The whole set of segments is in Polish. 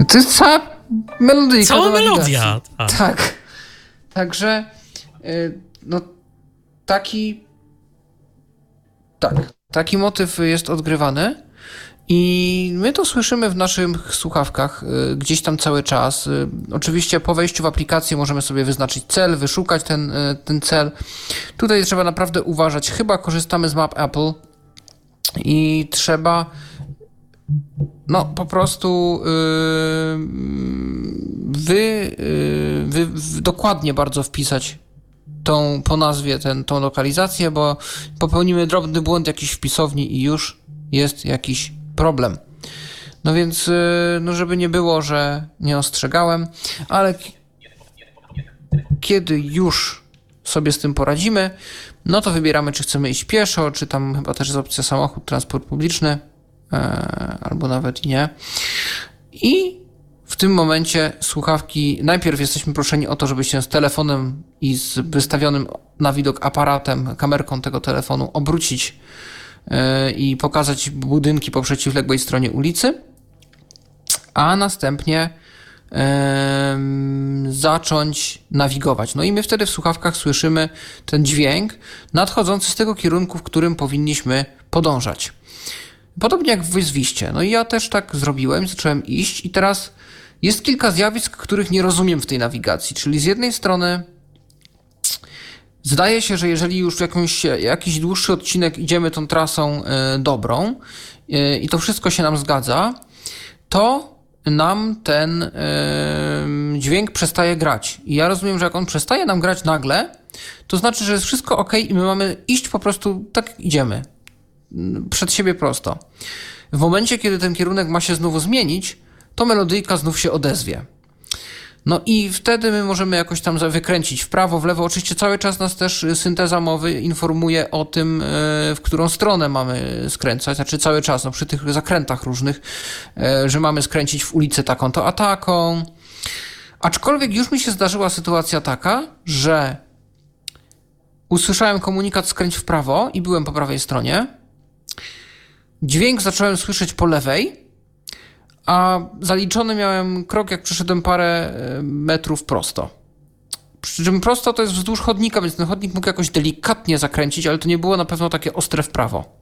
To jest cała melodyjka. Cała melodia. Tak. Także no taki motyw jest odgrywany i my to słyszymy w naszych słuchawkach gdzieś tam cały czas. Oczywiście po wejściu w aplikację możemy sobie wyznaczyć cel, wyszukać ten cel. Tutaj trzeba naprawdę uważać. Chyba korzystamy z map Apple i trzeba po prostu dokładnie bardzo wpisać po nazwie tą lokalizację, bo popełnimy drobny błąd jakiś w pisowni i już jest jakiś problem. No więc, żeby nie było, że nie ostrzegałem, ale kiedy już sobie z tym poradzimy, no to wybieramy, czy chcemy iść pieszo, czy tam chyba też jest opcja samochód, transport publiczny, albo nawet i nie. I w tym momencie słuchawki, najpierw jesteśmy proszeni o to, żeby się z telefonem i z wystawionym na widok aparatem, kamerką tego telefonu obrócić i pokazać budynki po przeciwległej stronie ulicy, a następnie zacząć nawigować. No i my wtedy w słuchawkach słyszymy ten dźwięk nadchodzący z tego kierunku, w którym powinniśmy podążać. Podobnie jak w wyzwiście. No i ja też tak zrobiłem, zacząłem iść i teraz jest kilka zjawisk, których nie rozumiem w tej nawigacji. Czyli z jednej strony zdaje się, że jeżeli już jakiś dłuższy odcinek idziemy tą trasą dobrą i to wszystko się nam zgadza, to nam ten dźwięk przestaje grać. I ja rozumiem, że jak on przestaje nam grać nagle, to znaczy, że jest wszystko ok i my mamy iść po prostu tak idziemy. Przed siebie prosto. W momencie, kiedy ten kierunek ma się znowu zmienić, to melodyjka znów się odezwie. No i wtedy my możemy jakoś tam wykręcić w prawo, w lewo. Oczywiście cały czas nas też synteza mowy informuje o tym, w którą stronę mamy skręcać. Znaczy cały czas, przy tych zakrętach różnych, że mamy skręcić w ulicę taką to a taką. Aczkolwiek już mi się zdarzyła sytuacja taka, że usłyszałem komunikat skręć w prawo i byłem po prawej stronie. Dźwięk zacząłem słyszeć po lewej, a zaliczony miałem krok, jak przeszedłem parę metrów prosto. Przy czym prosto to jest wzdłuż chodnika, więc ten chodnik mógł jakoś delikatnie zakręcić, ale to nie było na pewno takie ostre w prawo.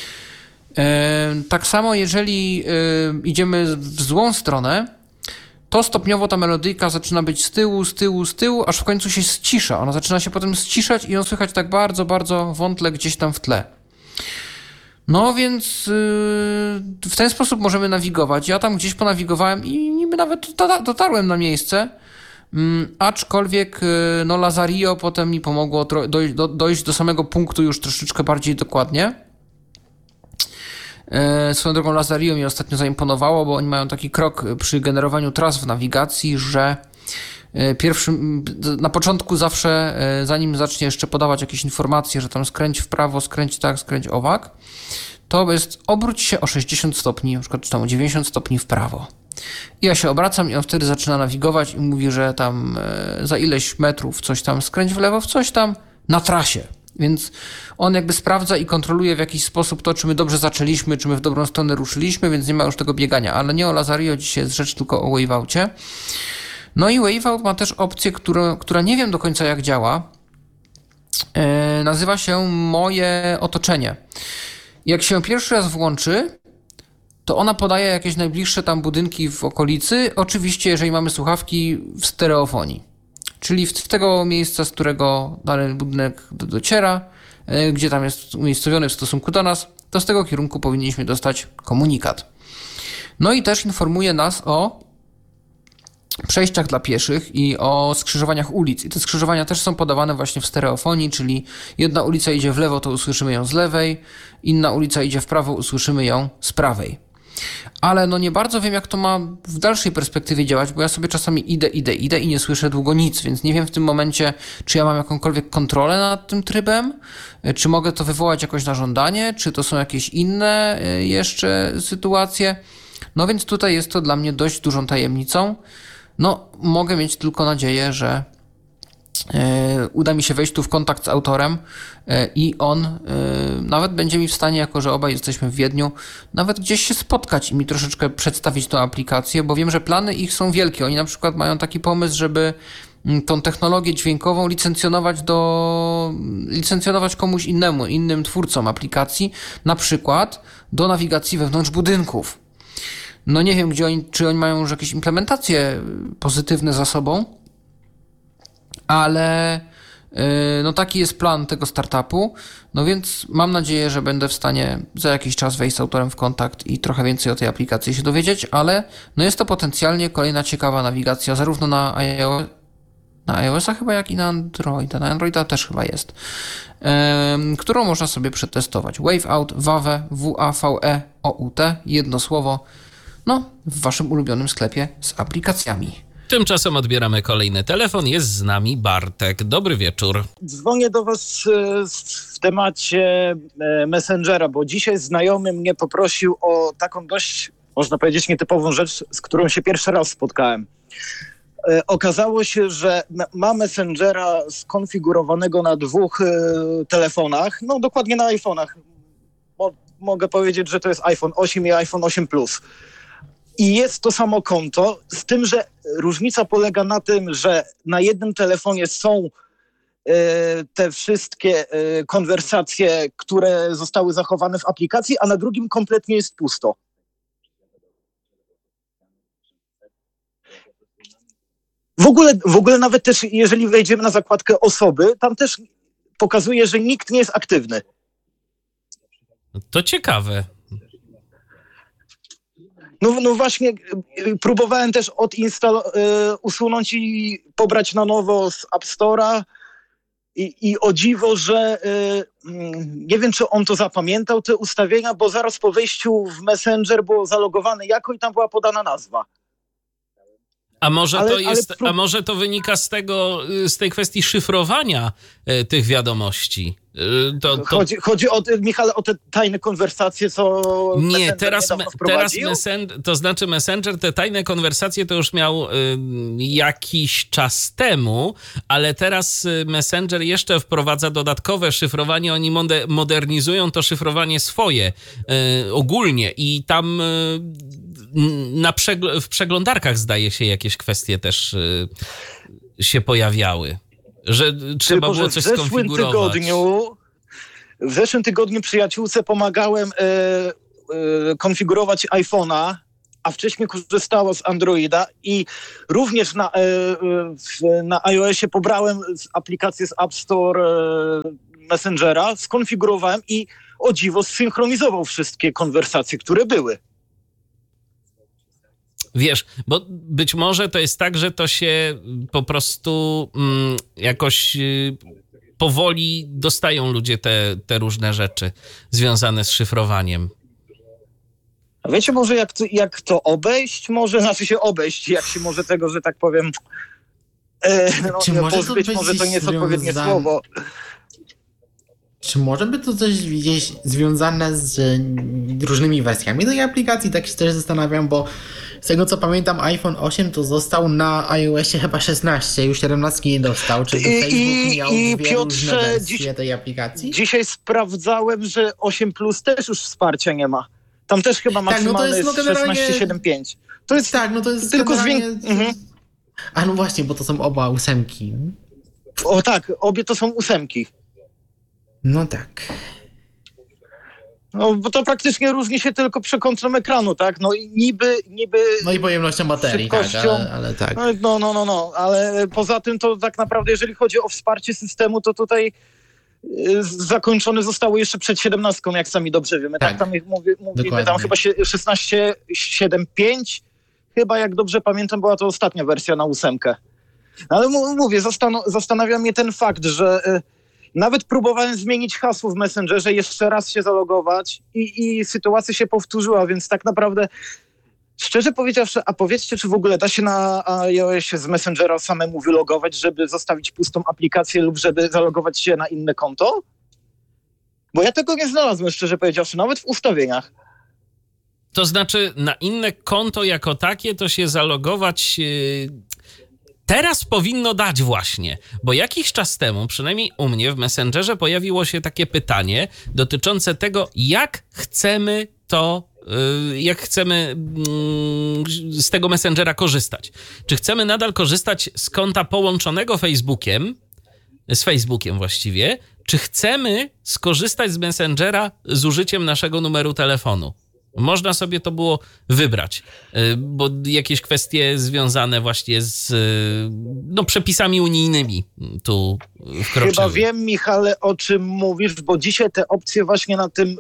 Tak samo jeżeli idziemy w złą stronę, to stopniowo ta melodyjka zaczyna być z tyłu, aż w końcu się ścisza. Ona zaczyna się potem ściszać i ją słychać tak bardzo, bardzo wątle gdzieś tam w tle. No więc w ten sposób możemy nawigować. Ja tam gdzieś ponawigowałem i niby nawet dotarłem na miejsce, aczkolwiek Lazario potem mi pomogło dojść do samego punktu już troszeczkę bardziej dokładnie. Swoją drogą Lazario mi ostatnio zaimponowało, bo oni mają taki krok przy generowaniu tras w nawigacji, że na początku zawsze, zanim zacznie jeszcze podawać jakieś informacje, że tam skręć w prawo, skręć tak, skręć owak, to jest obróć się o 60 stopni, na przykład czy tam o 90 stopni w prawo. I ja się obracam i on wtedy zaczyna nawigować i mówi, że tam za ileś metrów coś tam skręć w lewo, w coś tam na trasie. Więc on jakby sprawdza i kontroluje w jakiś sposób to, czy my dobrze zaczęliśmy, czy my w dobrą stronę ruszyliśmy, więc nie ma już tego biegania. Ale nie o Lazario dzisiaj jest rzecz, tylko o Waveoutie. No i Waveout ma też opcję, która nie wiem do końca jak działa. Nazywa się Moje otoczenie. Jak się pierwszy raz włączy, to ona podaje jakieś najbliższe tam budynki w okolicy. Oczywiście, jeżeli mamy słuchawki w stereofonii. Czyli w tego miejsca, z którego dany budynek dociera, gdzie tam jest umiejscowiony w stosunku do nas, to z tego kierunku powinniśmy dostać komunikat. No i też informuje nas o przejściach dla pieszych i o skrzyżowaniach ulic. I te skrzyżowania też są podawane właśnie w stereofonii, czyli jedna ulica idzie w lewo, to usłyszymy ją z lewej, inna ulica idzie w prawo, usłyszymy ją z prawej. Ale nie bardzo wiem, jak to ma w dalszej perspektywie działać, bo ja sobie czasami idę i nie słyszę długo nic, więc nie wiem w tym momencie, czy ja mam jakąkolwiek kontrolę nad tym trybem, czy mogę to wywołać jakoś na żądanie, czy to są jakieś inne jeszcze sytuacje. No więc tutaj jest to dla mnie dość dużą tajemnicą. Mogę mieć tylko nadzieję, że uda mi się wejść tu w kontakt z autorem i on nawet będzie mi w stanie, jako że obaj jesteśmy w Wiedniu, nawet gdzieś się spotkać i mi troszeczkę przedstawić tą aplikację, bo wiem, że plany ich są wielkie. Oni na przykład mają taki pomysł, żeby tą technologię dźwiękową licencjonować komuś innemu, innym twórcom aplikacji, na przykład do nawigacji wewnątrz budynków. No nie wiem, czy oni mają już jakieś implementacje pozytywne za sobą, ale no taki jest plan tego startupu, no więc mam nadzieję, że będę w stanie za jakiś czas wejść z autorem w kontakt i trochę więcej o tej aplikacji się dowiedzieć, ale no jest to potencjalnie kolejna ciekawa nawigacja, zarówno na iOS-a chyba, jak i na Androida. Na Androida też chyba jest, którą można sobie przetestować. Waveout, WAVE, W-A-V-E-O-U-T, jedno słowo, no w waszym ulubionym sklepie z aplikacjami. Tymczasem odbieramy kolejny telefon. Jest z nami Bartek. Dobry wieczór. Dzwonię do was w temacie Messengera, bo dzisiaj znajomy mnie poprosił o taką dość, można powiedzieć, nietypową rzecz, z którą się pierwszy raz spotkałem. Okazało się, że ma Messengera skonfigurowanego na 2 telefonach, no dokładnie na iPhone'ach. Mogę powiedzieć, że to jest iPhone 8 i iPhone 8 Plus. I jest to samo konto, z tym, że różnica polega na tym, że na jednym telefonie są te wszystkie konwersacje, które zostały zachowane w aplikacji, a na drugim kompletnie jest pusto. W ogóle nawet też, jeżeli wejdziemy na zakładkę osoby, tam też pokazuje, że nikt nie jest aktywny. To ciekawe. No właśnie, próbowałem też usunąć i pobrać na nowo z App Store'a i o dziwo, że nie wiem, czy on to zapamiętał, te ustawienia, bo zaraz po wejściu w Messenger było zalogowane jako i tam była podana nazwa. A może to wynika z tej kwestii szyfrowania tych wiadomości? Chodzi o, Michale, o te tajne konwersacje, co nie, teraz Messenger, te tajne konwersacje to już miał jakiś czas temu, ale teraz Messenger jeszcze wprowadza dodatkowe szyfrowanie. Oni modernizują to szyfrowanie swoje ogólnie i tam w przeglądarkach zdaje się jakieś kwestie też się pojawiały. Że trzeba było coś skonfigurować. W zeszłym tygodniu przyjaciółce pomagałem konfigurować iPhone'a, a wcześniej korzystała z Androida i również na iOSie pobrałem aplikację z App Store Messengera, skonfigurowałem i o dziwo zsynchronizował wszystkie konwersacje, które były. Wiesz, bo być może to jest tak, że to się po prostu jakoś powoli dostają ludzie te różne rzeczy związane z szyfrowaniem. A wiecie może jak to obejść? Znaczy się obejść, jak się może tego, że tak powiem, pozbyć, może to nie jest odpowiednie słowo. Czy może by to coś gdzieś związane z różnymi wersjami tej aplikacji? Tak się też zastanawiam, bo z tego co pamiętam iPhone 8 to został na iOSie chyba 16, już 17 nie dostał. Czy Facebook miał dwie różne wersje tej aplikacji? Dzisiaj sprawdzałem, że 8 Plus też już wsparcia nie ma. Tam też chyba maksymalne jest 16.7.5. To jest tak, no to jest tylko A no właśnie, bo to są oba 8. O tak, obie to są 8. No tak. No bo to praktycznie różni się tylko przekątną ekranu, tak? No i niby no i pojemnością baterii, tak, ale tak. No, ale poza tym to tak naprawdę, jeżeli chodzi o wsparcie systemu, to tutaj zakończone zostało jeszcze przed 17, jak sami dobrze wiemy. Tak, tam mówimy tam chyba 16.7.5, chyba jak dobrze pamiętam, była to ostatnia wersja na 8. Ale mówię, zastanawia mnie ten fakt, że nawet próbowałem zmienić hasło w Messengerze, jeszcze raz się zalogować i sytuacja się powtórzyła, więc tak naprawdę szczerze powiedziawszy, a powiedzcie, czy w ogóle da się na iOSie z Messengera samemu wylogować, żeby zostawić pustą aplikację lub żeby zalogować się na inne konto? Bo ja tego nie znalazłem, szczerze powiedziawszy, nawet w ustawieniach. To znaczy na inne konto jako takie to się zalogować Teraz powinno dać właśnie, bo jakiś czas temu, przynajmniej u mnie w Messengerze, pojawiło się takie pytanie dotyczące tego, jak chcemy z tego Messengera korzystać. Czy chcemy nadal korzystać z konta połączonego z Facebookiem właściwie, czy chcemy skorzystać z Messengera z użyciem naszego numeru telefonu? Można sobie to było wybrać, bo jakieś kwestie związane właśnie z przepisami unijnymi tu wkroczyły. Chyba wiem, Michale, o czym mówisz, bo dzisiaj te opcje właśnie na tym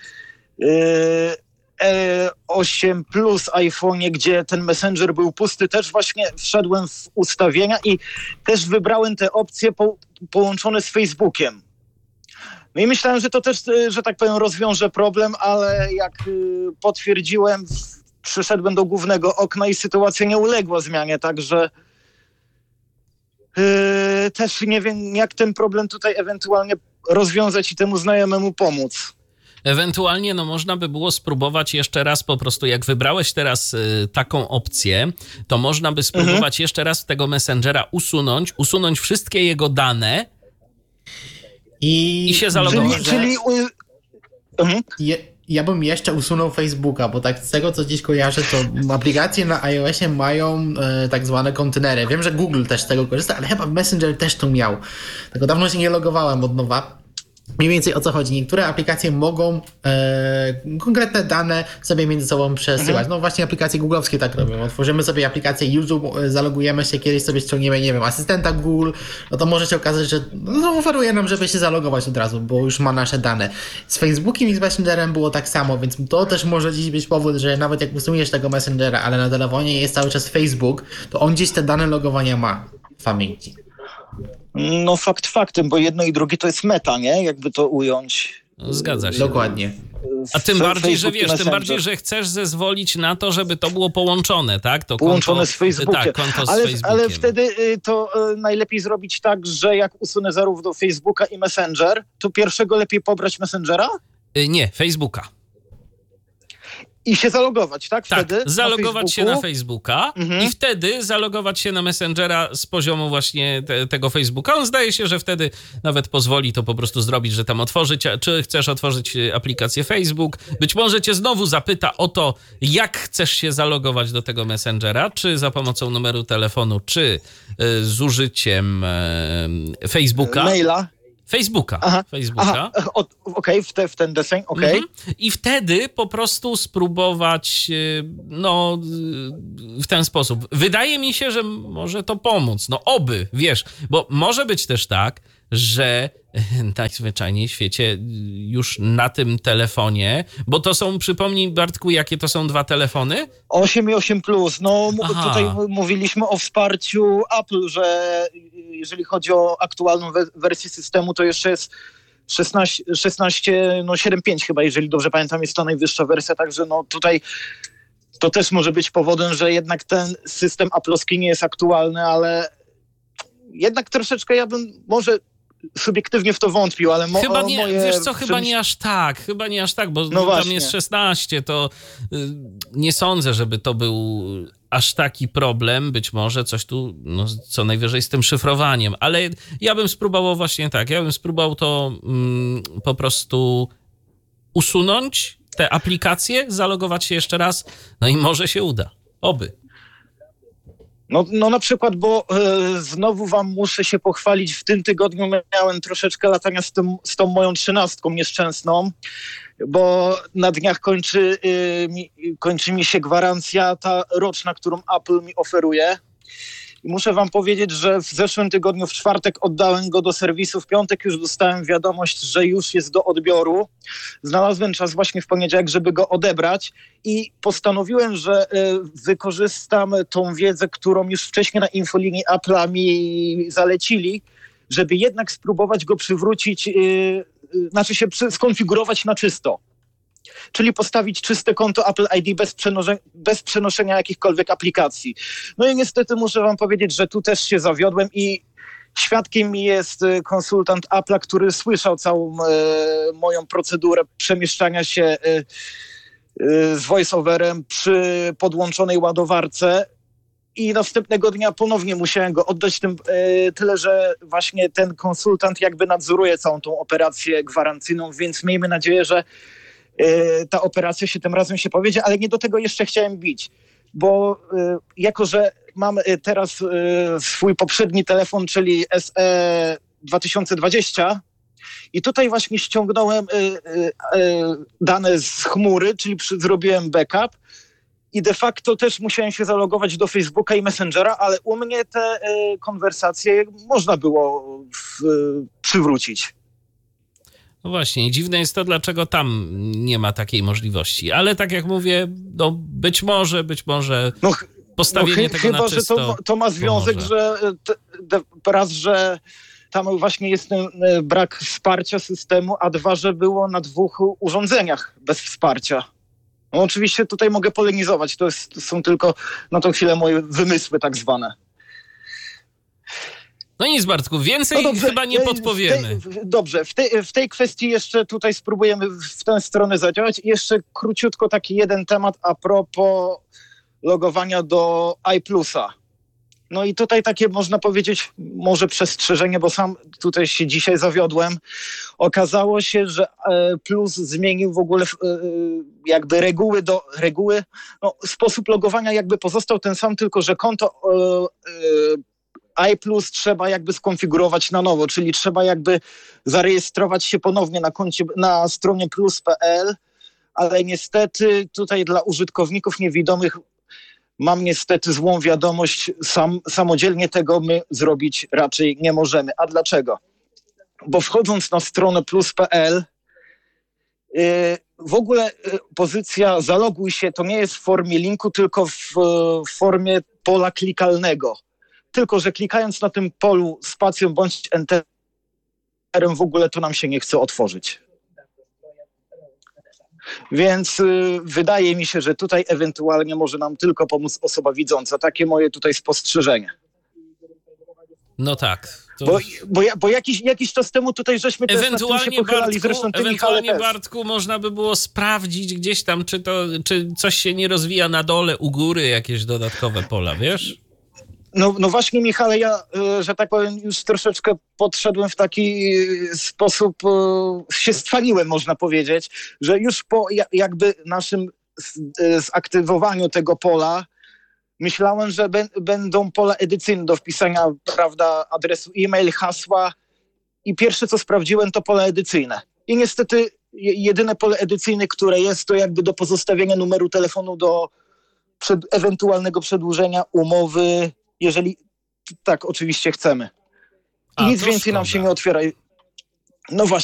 8 Plus iPhone'ie, gdzie ten Messenger był pusty, też właśnie wszedłem w ustawienia i też wybrałem te opcje połączone z Facebookiem. No i myślałem, że to też, że tak powiem, rozwiąże problem, ale jak potwierdziłem, przyszedłem do głównego okna i sytuacja nie uległa zmianie, także też nie wiem, jak ten problem tutaj ewentualnie rozwiązać i temu znajomemu pomóc. Ewentualnie można by było spróbować jeszcze raz po prostu, jak wybrałeś teraz taką opcję, to można by spróbować jeszcze raz tego Messengera usunąć wszystkie jego dane i się zalogować. Ja bym jeszcze usunął Facebooka, bo tak z tego, co dziś kojarzę, to aplikacje na iOSie mają tak zwane kontenery. Wiem, że Google też z tego korzysta, ale chyba Messenger też to miał. Tylko dawno się nie logowałem od nowa. Mniej więcej o co chodzi. Niektóre aplikacje mogą konkretne dane sobie między sobą przesyłać. No właśnie aplikacje googlowskie tak robią. Otworzymy sobie aplikację YouTube, zalogujemy się, kiedyś sobie ściągniemy, nie wiem, asystenta Google, no to może się okazać, że oferuje nam, żeby się zalogować od razu, bo już ma nasze dane. Z Facebookiem i z Messengerem było tak samo, więc to też może dziś być powód, że nawet jak usuniesz tego Messengera, ale na telefonie jest cały czas Facebook, to on gdzieś te dane logowania ma w pamięci. No fakt faktem, bo jedno i drugie to jest meta, nie? Jakby to ująć. Zgadza się. Dokładnie. A tym bardziej, że wiesz, tym bardziej, że chcesz zezwolić na to, żeby to było połączone, tak? To połączone konto, z Facebookiem. Tak, konto z Facebookiem. Ale wtedy to najlepiej zrobić tak, że jak usunę zarówno Facebooka i Messenger, to pierwszego lepiej pobrać Messengera? Nie, Facebooka. I się zalogować, tak? Tak, Wtedy zalogować się na Facebooka i wtedy zalogować się na Messengera z poziomu właśnie tego Facebooka. On zdaje się, że wtedy nawet pozwoli to po prostu zrobić, że tam otworzyć, czy chcesz otworzyć aplikację Facebook. Być może cię znowu zapyta o to, jak chcesz się zalogować do tego Messengera, czy za pomocą numeru telefonu, czy z użyciem Facebooka. Maila. Facebooka. Okej, w ten deseń, okej. I wtedy po prostu spróbować w ten sposób. Wydaje mi się, że może to pomóc. No oby, wiesz, bo może być też tak, że najzwyczajniej w świecie już na tym telefonie, bo to są, przypomnij Bartku, jakie to są dwa telefony? 8 i 8 Plus. No tutaj mówiliśmy o wsparciu Apple, że jeżeli chodzi o aktualną wersję systemu, to jeszcze jest 7.5 chyba, jeżeli dobrze pamiętam, jest to najwyższa wersja, także no tutaj to też może być powodem, że jednak ten system Apple'owski nie jest aktualny, ale jednak troszeczkę ja bym może subiektywnie w to wątpił, ale chyba nie, wiesz co, chyba nie aż tak, bo tam jest 16, to nie sądzę, żeby to był aż taki problem, być może coś tu, co najwyżej z tym szyfrowaniem, ale ja bym spróbował właśnie tak, to po prostu usunąć te aplikacje, zalogować się jeszcze raz, no i może się uda, oby. No na przykład, bo znowu wam muszę się pochwalić, w tym tygodniu miałem troszeczkę latania z tą moją 13 nieszczęsną, bo na dniach kończy mi się gwarancja ta roczna, którą Apple mi oferuje. I muszę wam powiedzieć, że w zeszłym tygodniu w czwartek oddałem go do serwisu, w piątek już dostałem wiadomość, że już jest do odbioru. Znalazłem czas właśnie w poniedziałek, żeby go odebrać i postanowiłem, że wykorzystam tą wiedzę, którą już wcześniej na infolinii Apple'a mi zalecili, żeby jednak spróbować go przywrócić, skonfigurować na czysto. Czyli postawić czyste konto Apple ID bez przenoszenia jakichkolwiek aplikacji. No i niestety muszę wam powiedzieć, że tu też się zawiodłem i świadkiem mi jest konsultant Apple'a, który słyszał całą moją procedurę przemieszczania się z voice-overem przy podłączonej ładowarce i następnego dnia ponownie musiałem go oddać, tyle że właśnie ten konsultant jakby nadzoruje całą tą operację gwarancyjną, więc miejmy nadzieję, że ta operacja się tym razem się powiedzie, ale nie do tego jeszcze chciałem bić, bo jako, że mam teraz swój poprzedni telefon, czyli SE 2020 i tutaj właśnie ściągnąłem dane z chmury, czyli zrobiłem backup i de facto też musiałem się zalogować do Facebooka i Messengera, ale u mnie te konwersacje można było przywrócić. No właśnie, dziwne jest to, dlaczego tam nie ma takiej możliwości. Ale tak jak mówię, no być może postawienie tego chyba, na czysto że to ma związek, pomoże. że raz, że tam właśnie jest ten brak wsparcia systemu, a dwa, że było na 2 urządzeniach bez wsparcia. No oczywiście tutaj mogę polemizować, to są tylko na tą chwilę moje wymysły tak zwane. No nic, Bartku, więcej chyba nie podpowiemy. W tej kwestii jeszcze tutaj spróbujemy w tę stronę zadziałać. I jeszcze króciutko taki jeden temat a propos logowania do iPlusa. No i tutaj takie można powiedzieć może przestrzeżenie, bo sam tutaj się dzisiaj zawiodłem. Okazało się, że Plus zmienił w ogóle jakby reguły. No, sposób logowania jakby pozostał ten sam, tylko że konto iPlus trzeba jakby skonfigurować na nowo, czyli trzeba jakby zarejestrować się ponownie na stronie plus.pl, ale niestety tutaj dla użytkowników niewidomych mam niestety złą wiadomość, samodzielnie tego my zrobić raczej nie możemy. A dlaczego? Bo wchodząc na stronę plus.pl w ogóle pozycja zaloguj się to nie jest w formie linku, tylko w formie pola klikalnego. Tylko że klikając na tym polu spacją bądź enterem w ogóle to nam się nie chce otworzyć. Więc wydaje mi się, że tutaj ewentualnie może nam tylko pomóc osoba widząca. Takie moje tutaj spostrzeżenie. No tak. Bo jakiś czas temu tutaj żeśmy też nad tym się pochylali. Zresztą ewentualnie, Bartku, można by było sprawdzić gdzieś tam, czy coś się nie rozwija na dole, u góry, jakieś dodatkowe pola, wiesz? No właśnie, Michale, ja, że tak powiem, już troszeczkę podszedłem w taki sposób, się stwaniłem, można powiedzieć, że już po jakby naszym zaktywowaniu tego pola myślałem, że będą pola edycyjne do wpisania, prawda, adresu e-mail, hasła i pierwsze, co sprawdziłem, to pola edycyjne. I niestety jedyne pole edycyjne, które jest, to jakby do pozostawienia numeru telefonu do ewentualnego przedłużenia umowy, jeżeli tak oczywiście chcemy. I nic więcej nam się nie otwiera. No właśnie.